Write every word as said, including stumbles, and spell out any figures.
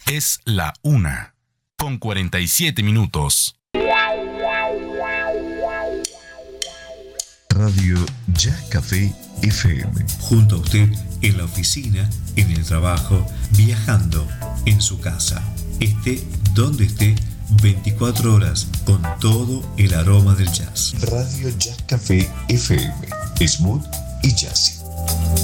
Es la una, con cuarenta y siete minutos. Radio Jazz Café F M. Junto a usted en la oficina, en el trabajo, viajando, en su casa. Esté donde esté, veinticuatro horas con todo el aroma del jazz. Radio Jazz Café F M. Smooth y jazzy.